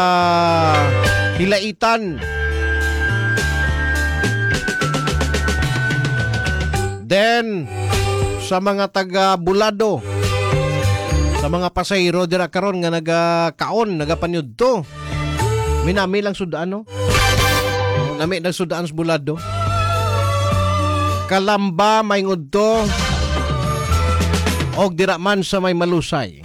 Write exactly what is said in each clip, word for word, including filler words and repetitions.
uh, Hilaitan. Then sa mga taga Bulado, sa mga pasahero dira karon nga nagakaon, nagapanyud to. Minami lang sudaan, no? Nami lang sudaan sa Bulado. Kalamba may ngudto. Og dira man sa may Malusay.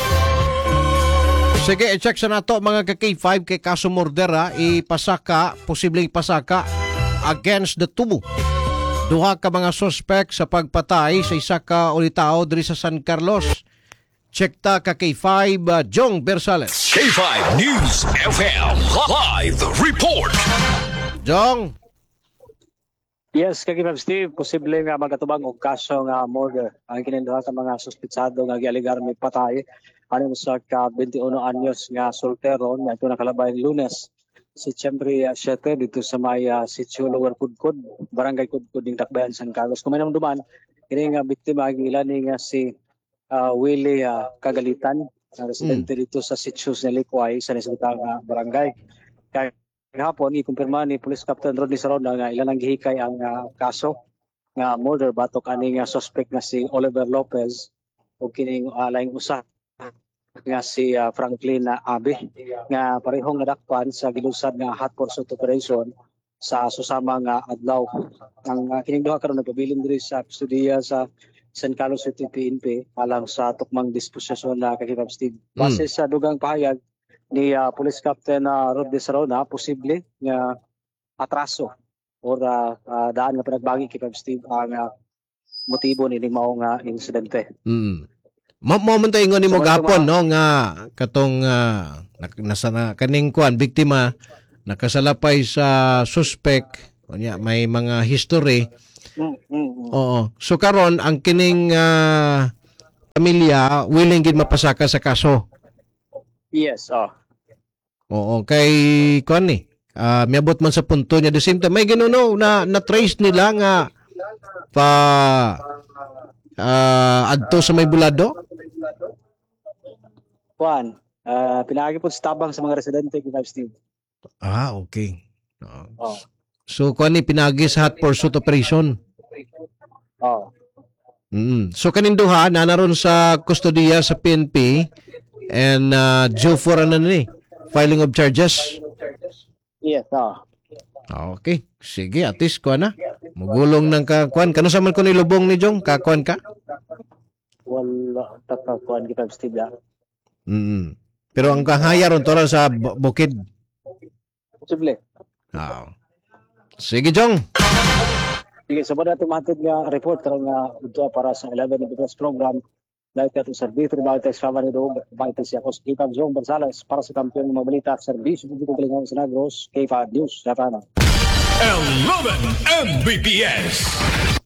Sige, i-check sa nato mga ka-K five kay kaso mordera, ipasaka, posibleng ipasaka against the tubo. Duha ka mga suspect sa pagpatay sa isa ka ulitao diri sa San Carlos. Check ta ka K five, uh, Jong Bersales. K five News F M Live Report. Jong. Yes, kay Ma'am Steve, posible nga magatubang og kaso nga murder ang kininduha sa mga suspitsado nga gialigar may patay anon sa ka twenty-one anyos nga soltero nga ito nakalabay Lunes Setyembre siyete dito sa may uh, Sitio Lower Kudkod, Barangay Kudkod ding Tacbayan, San Carlos. Kung may naman kini nga biktima gilani nga si uh, Willie uh, Kagalitan, uh, residente mm. dito sa Sitio Nelikway sa nasabitang uh, barangay. Kaya hapon ikumpirma ni Police Captain Rodney Saronda nga ilan ang gihikay ang uh, kaso nga murder batok ani nga suspect nga si Oliver Lopez o kining uh, laing usa nga si uh, Franklin uh, Abe nga parehong nadakpan sa gilusad nga hot pursuit operation sa susama nga adlaw. Ang uh, kining duha karon nagpabilin diri sa kustudiya sa San Carlos City P N P alang sa tukmang disposisyon na kakitap Steve. Base mm. sa dugang pahayag ni uh, Police Captain uh, Rodney Saronda, posible nga atraso or uh, uh, daan nga pinagbagi kay Steve ang uh, motibo ni mao nga insidente. Mm. Moment ingon nimo gapon no nga katong uh, nasa na kaning kuan biktima nakasalapay sa suspect kunya may mga history. Mm, mm, mm. Oo. So karon ang kining uh, pamilya willing gid mapasaka sa kaso. Yes, oh. Oo, kay kuan ni. Uh, miabot man sa punto niya the same time may ginuno na na trace nila nga pa uh, adto sa may Bulado. Juan, uh, pinaagi po sa tabang sa mga residente kay Steve. Ah, okay. Uh, oh. So, kuan ni pinagi sa hot pursuit operation. Oh. Mm. So, kaninduha, nanaroon sa kustodiya sa P N P and uh, due for ano ni, filing of charges. Yes, oh. Okay. Sige, at least kuan na. Mugulong ng kakuan. Kano sa man ko nilubong ni Jong? Kakuan ka? Wala. Tatakuan kita Steve lang. Mm. Pero ang kahaya ron to sa bu- bukid. Posible. Ah. Sige, Jong. Sige, so ba natin matid nga report karong nga ito para sa eleven Business Program dahil ito service rin bakit sa Favani Dog bakit siya ako sa K five Jong Barsales para sa kampiyon ng mobilita at service dito ko kalingaw sa Negros K five News. Natana. eleven M B P S